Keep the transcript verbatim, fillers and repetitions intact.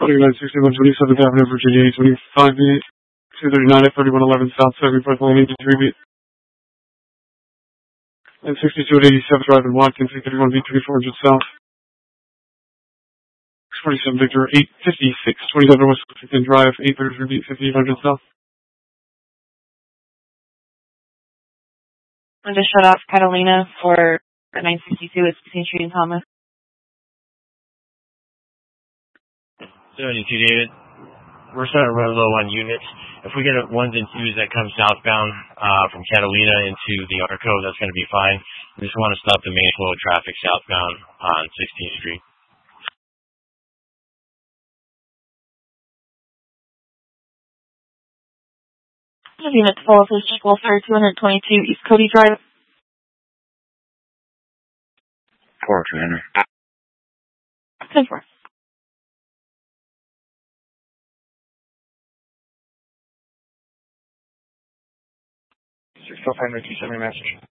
twenty-nine sixty-one twenty-seventh Avenue, Virginia, eight twenty-five B, two thirty-nine at thirty-one eleven South, seventy-five point eight three B. And sixty-two at eighty-seventh Drive in Watkins, eight thirty-one B, twenty-four hundred South. twenty-seven Victor, eight fifty-six, twenty-seven West Washington Drive, eight thirty-three B, fifty-eight hundred South. I'm going to shut off Catalina for nine sixty-two at sixteenth Street in Thomas. seventy-two David. We're starting to run low on units. If we get a ones and twos that come southbound uh, from Catalina into the Arco, that's going to be fine. We just want to stop the main flow of traffic southbound on sixteenth Street. Unit to follow Police Chief Welfare, two twenty-two East Cody Drive. four two hundred. ten four. six five nine two seven message.